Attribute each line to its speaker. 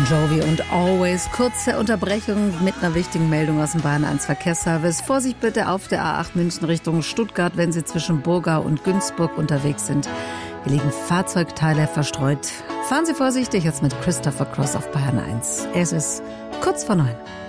Speaker 1: Jovi und Always. Kurze Unterbrechung mit einer wichtigen Meldung aus dem Bayern 1 Verkehrsservice. Vorsicht bitte auf der A8 München Richtung Stuttgart, wenn Sie zwischen Burgau und Günzburg unterwegs sind. Hier liegen Fahrzeugteile verstreut. Fahren Sie vorsichtig jetzt mit Christopher Cross auf Bayern 1. Es ist kurz vor 9.